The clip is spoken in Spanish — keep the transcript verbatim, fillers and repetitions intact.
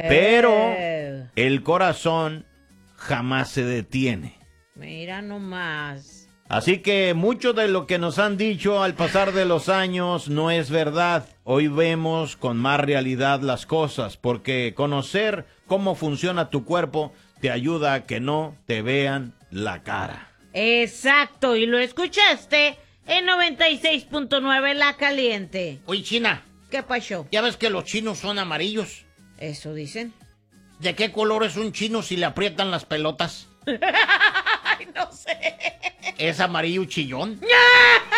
pero el corazón jamás se detiene. Mira nomás. Así que mucho de lo que nos han dicho al pasar de los años no es verdad. Hoy vemos con más realidad las cosas, porque conocer cómo funciona tu cuerpo te ayuda a que no te vean la cara. Exacto, y lo escuchaste en noventa y seis punto nueve La Caliente. Oye, China. ¿Qué pasó? ¿Ya ves que los chinos son amarillos? Eso dicen. ¿De qué color es un chino si le aprietan las pelotas? Ay, no sé. ¿Es amarillo chillón?